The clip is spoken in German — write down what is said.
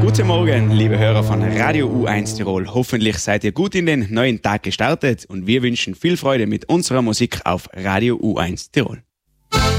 Guten Morgen, liebe Hörer von Radio U1 Tirol. Hoffentlich seid ihr gut in den neuen Tag gestartet und wir wünschen viel Freude mit unserer Musik auf Radio U1 Tirol.